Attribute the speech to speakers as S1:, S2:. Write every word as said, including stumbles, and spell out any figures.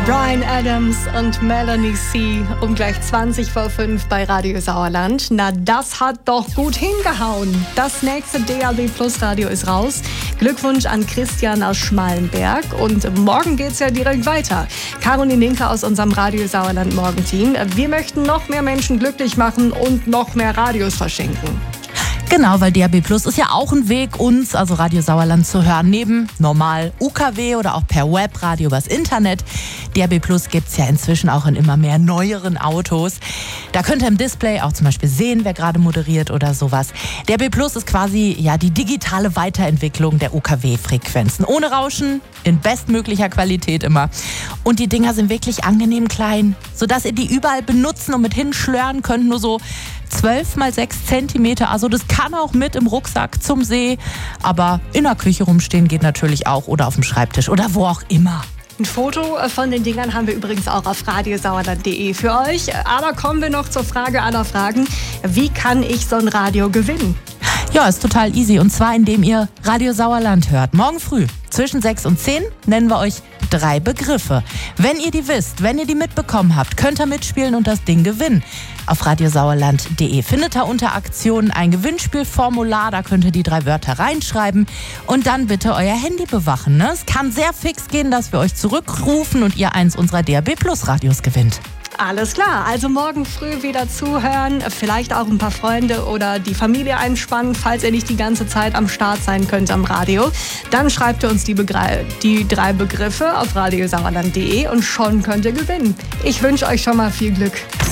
S1: Bryan Adams und Melanie C. um gleich zwanzig vor fünf bei Radio Sauerland. Na, das hat doch gut hingehauen. Das nächste D A B Plus Radio ist raus. Glückwunsch an Christian aus Schmalenberg. Und morgen geht's ja direkt weiter. Caroline Linke aus unserem Radio Sauerland Morgenteam. Wir möchten noch mehr Menschen glücklich machen und noch mehr Radios verschenken.
S2: Genau, weil D A B Plus ist ja auch ein Weg, uns, also Radio Sauerland, zu hören. Neben normal U K W oder auch per Webradio übers Internet. D A B Plus gibt's ja inzwischen auch in immer mehr neueren Autos. Da könnt ihr im Display auch zum Beispiel sehen, wer gerade moderiert oder sowas. D A B Plus ist quasi ja die digitale Weiterentwicklung der U K W-Frequenzen. Ohne Rauschen, in bestmöglicher Qualität immer. Und die Dinger sind wirklich angenehm klein, sodass ihr die überall benutzen und mit hinschlören könnt. Nur so zwölf mal sechs Zentimeter, also das kann auch mit im Rucksack zum See. Aber in der Küche rumstehen geht natürlich auch oder auf dem Schreibtisch oder wo auch immer.
S1: Ein Foto von den Dingern haben wir übrigens auch auf radiosauerland punkt de für euch. Aber kommen wir noch zur Frage aller Fragen. Wie kann ich so ein Radio gewinnen?
S2: Ja, ist total easy. Und zwar, indem ihr Radio Sauerland hört. Morgen früh zwischen sechs und zehn nennen wir euch drei Begriffe. Wenn ihr die wisst, wenn ihr die mitbekommen habt, könnt ihr mitspielen und das Ding gewinnen. Auf radiosauerland punkt de findet ihr unter Aktionen ein Gewinnspielformular. Da könnt ihr die drei Wörter reinschreiben und dann bitte euer Handy bewachen. Ne? Es kann sehr fix gehen, dass wir euch zurückrufen und ihr eins unserer D A B Plus Radios gewinnt.
S1: Alles klar, also morgen früh wieder zuhören, vielleicht auch ein paar Freunde oder die Familie einspannen, falls ihr nicht die ganze Zeit am Start sein könnt am Radio. Dann schreibt ihr uns die, Begr- die drei Begriffe auf radiosauerland punkt de und schon könnt ihr gewinnen. Ich wünsche euch schon mal viel Glück.